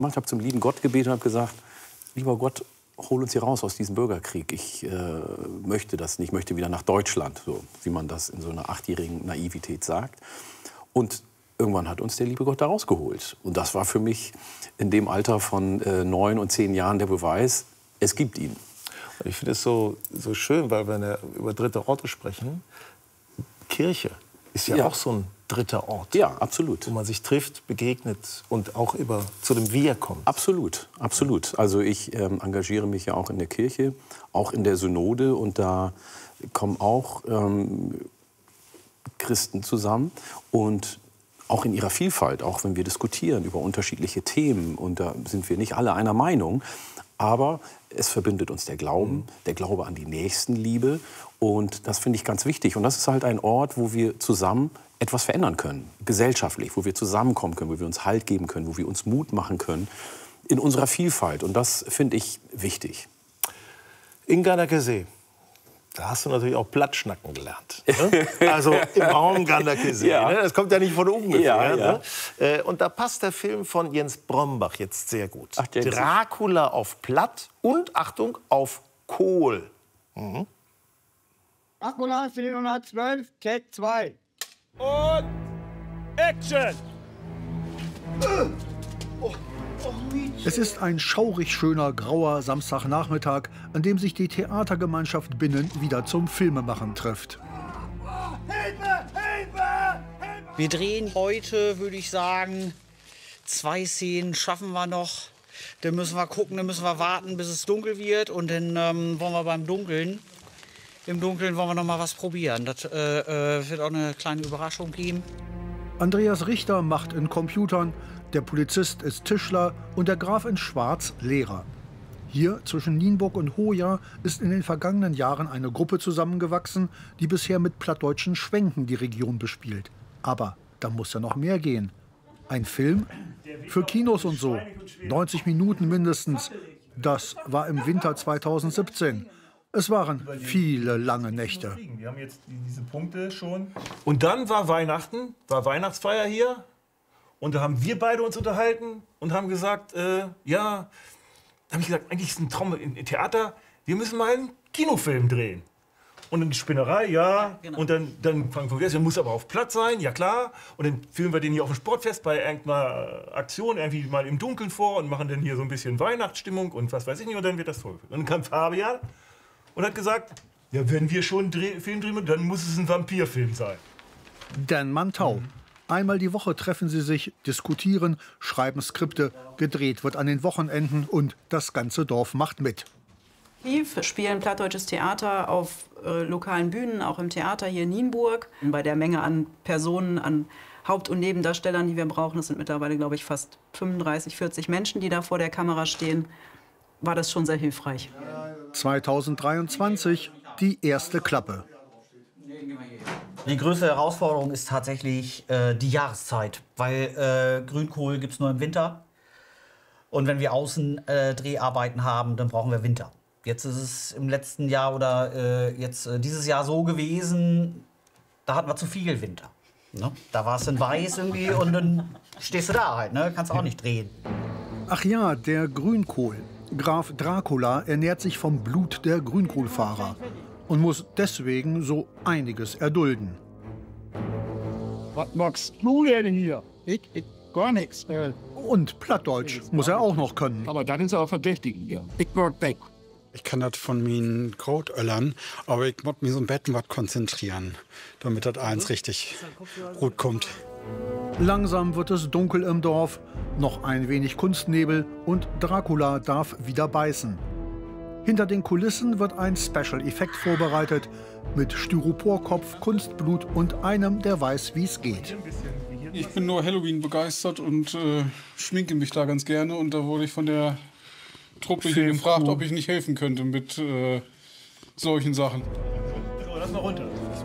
Ich habe zum lieben Gott gebetet und habe gesagt, lieber Gott, hol uns hier raus aus diesem Bürgerkrieg. Ich möchte das nicht, ich möchte wieder nach Deutschland, so wie man das in so einer 8-jährigen Naivität sagt. Und irgendwann hat uns der liebe Gott da rausgeholt. Und das war für mich in dem Alter von 9 und 10 Jahren der Beweis, es gibt ihn. Und ich finde es so schön, weil wir über dritte Orte sprechen. Kirche ist ja auch so ein dritter Ort. Ja, absolut. Wo man sich trifft, begegnet und auch zu dem Wir kommt. Absolut, absolut. Also ich engagiere mich ja auch in der Kirche, auch in der Synode. Und da kommen auch Christen zusammen. Und auch in ihrer Vielfalt, auch wenn wir diskutieren über unterschiedliche Themen. Und da sind wir nicht alle einer Meinung. Aber es verbindet uns der Glaube an die Nächstenliebe. Und das finde ich ganz wichtig. Und das ist halt ein Ort, wo wir zusammen etwas verändern können, gesellschaftlich, wo wir zusammenkommen können, wo wir uns Halt geben können, wo wir uns Mut machen können in unserer Vielfalt. Und das finde ich wichtig. In Gardakesee, da hast du natürlich auch Plattschnacken gelernt. Ne? Also im Raum Gardakesee. Ja. Ne? Das kommt ja nicht von ungefähr. Ja, ja. Ne? Und da passt der Film von Jens Brombach jetzt sehr gut. Ach, Dracula auf Platt und, Achtung, auf Kohl. Mhm. Dracula 412, Take 2. Und Action! Es ist ein schaurig schöner, grauer Samstagnachmittag, an dem sich die Theatergemeinschaft Binnen wieder zum Filmemachen trifft. Hilfe! Hilfe! Wir drehen heute, würde ich sagen, 2 Szenen schaffen wir noch. Dann müssen wir gucken, dann müssen wir warten, bis es dunkel wird. Und dann wollen wir im Dunkeln wollen wir noch mal was probieren. Das wird auch eine kleine Überraschung geben. Andreas Richter macht in Computern, der Polizist ist Tischler und der Graf in Schwarz Lehrer. Hier zwischen Nienburg und Hoya ist in den vergangenen Jahren eine Gruppe zusammengewachsen, die bisher mit plattdeutschen Schwenken die Region bespielt. Aber da muss ja noch mehr gehen. Ein Film? Für Kinos und so. 90 Minuten mindestens. Das war im Winter 2017. Es waren viele lange Nächte. Wir haben jetzt diese Punkte schon. Und dann war Weihnachten, war Weihnachtsfeier hier. Und da haben wir beide uns unterhalten und haben gesagt, ja, da habe ich gesagt, eigentlich ist ein Traum im Theater, wir müssen mal einen Kinofilm drehen. Und dann die Spinnerei, ja, genau. Und dann fangen wir an, der muss aber auf Platz sein, ja klar. Und dann filmen wir den hier auf dem Sportfest bei irgendeiner Aktion irgendwie mal im Dunkeln vor und machen dann hier so ein bisschen Weihnachtsstimmung und was weiß ich nicht. Und dann wird das toll. Und dann kam Fabian und hat gesagt, ja, wenn wir schon einen Film drehen, dann muss es ein Vampirfilm sein. Dan Mantau. Einmal die Woche treffen sie sich, diskutieren, schreiben Skripte, gedreht wird an den Wochenenden und das ganze Dorf macht mit. Wir spielen plattdeutsches Theater auf lokalen Bühnen, auch im Theater hier in Nienburg. Bei der Menge an Personen, an Haupt- und Nebendarstellern, die wir brauchen, das sind mittlerweile, glaube ich, fast 35, 40 Menschen, die da vor der Kamera stehen, war das schon sehr hilfreich. 2023 die erste Klappe. Die größte Herausforderung ist tatsächlich die Jahreszeit, weil Grünkohl gibt es nur im Winter. Und wenn wir Außendreharbeiten haben, dann brauchen wir Winter. Jetzt ist es im letzten Jahr oder dieses Jahr so gewesen, da hatten wir zu viel Winter. Ne? Da war es dann weiß irgendwie und dann stehst du da halt, ne? Kannst auch nicht drehen. Ach ja, der Grünkohl. Graf Dracula ernährt sich vom Blut der Grünkohlfahrer und muss deswegen so einiges erdulden. Was machst du denn hier? Ich gar nichts. Und Plattdeutsch muss er auch noch können. Aber dann ist er auch verdächtig. Ja. Ich werde weg. Ich kann das von meinen Großeltern, aber ich muss mich so ein bisschen was konzentrieren, damit das eins richtig gut kommt. Langsam wird es dunkel im Dorf, noch ein wenig Kunstnebel und Dracula darf wieder beißen. Hinter den Kulissen wird ein Special-Effekt vorbereitet mit Styroporkopf, Kunstblut und einem, der weiß, wie es geht. Ich bin nur Halloween begeistert und schminke mich da ganz gerne. Und da wurde ich von der Truppe hier gefragt, ob ich nicht helfen könnte mit solchen Sachen. Lass mal runter.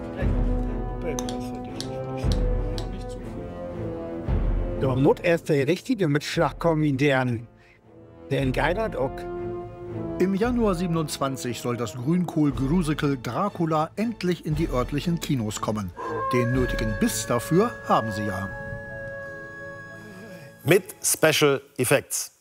Da muss erst der Richtige mit Schlag kommen, der entgeidert auch. Im Januar 27 soll das Grünkohl-Grusical Dracula endlich in die örtlichen Kinos kommen. Den nötigen Biss dafür haben sie ja. Mit Special Effects.